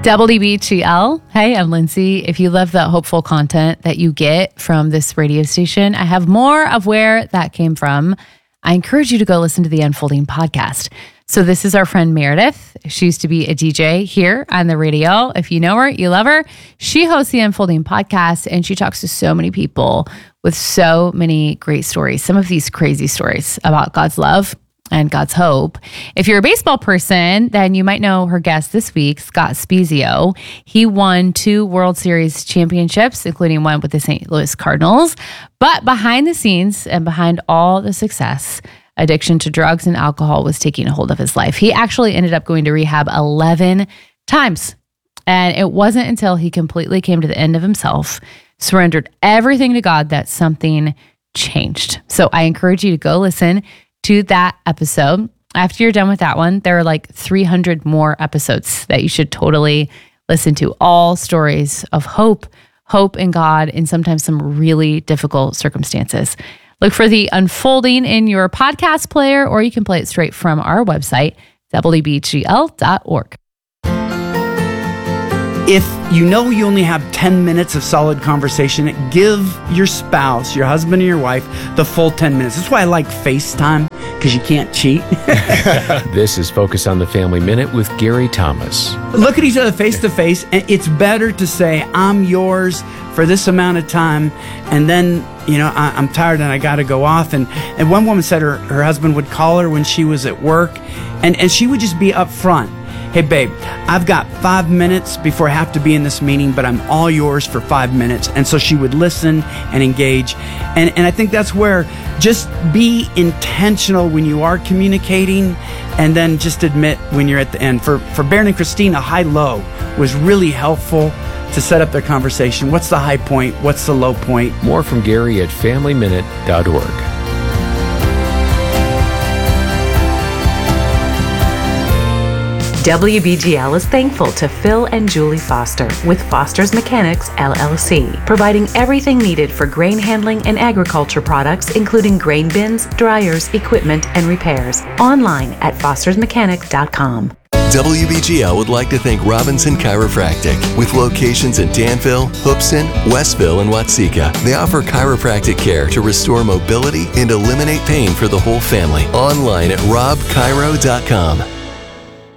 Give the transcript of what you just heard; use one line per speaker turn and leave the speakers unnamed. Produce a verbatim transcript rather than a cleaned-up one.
W B G L. Hey, I'm Lindsay. If you love the hopeful content that you get from this radio station, I have more of where that came from. I encourage you to go listen to the Unfolding podcast. So this is our friend Meredith. She used to be a D J here on the radio. If you know her, you love her. She hosts the Unfolding podcast, and she talks to so many people with so many great stories. Some of these crazy stories about God's love and God's hope. If you're a baseball person, then you might know her guest this week, Scott Spiezio. He won two World Series championships, including one with the Saint Louis Cardinals. But behind the scenes and behind all the success, addiction to drugs and alcohol was taking a hold of his life. He actually ended up going to rehab eleven times. And it wasn't until he completely came to the end of himself, surrendered everything to God, that something changed. So I encourage you to go listen to that episode. After you're done with that one, there are like three hundred more episodes that you should totally listen to. All stories of hope, hope in God in sometimes some really difficult circumstances. Look for the Unfolding in your podcast player, or you can play it straight from our website, W B G L dot org.
If you know you only have ten minutes of solid conversation, give your spouse, your husband or your wife, the full ten minutes. That's why I like FaceTime, because you can't cheat.
This is Focus on the Family Minute with Gary Thomas.
Look at each other face to face, and it's better to say, I'm yours for this amount of time, and then, you know, I, I'm tired and I got to go off. And, and one woman said her, her husband would call her when she was at work, and, and she would just be upfront. Hey, babe, I've got five minutes before I have to be in this meeting, but I'm all yours for five minutes. And so she would listen and engage. And, and I think that's where just be intentional when you are communicating, and then just admit when you're at the end. For, for Baron and Christina, high-low was really helpful to set up their conversation. What's the high point? What's the low point?
More from Gary at family minute dot org.
W B G L is thankful to Phil and Julie Foster with Foster's Mechanics, L L C, providing everything needed for grain handling and agriculture products, including grain bins, dryers, equipment, and repairs. Online at fosters mechanic dot com.
W B G L would like to thank Robinson Chiropractic. With locations in Danville, Hoopson, Westville, and Watseka, they offer chiropractic care to restore mobility and eliminate pain for the whole family. Online at rob chiro dot com.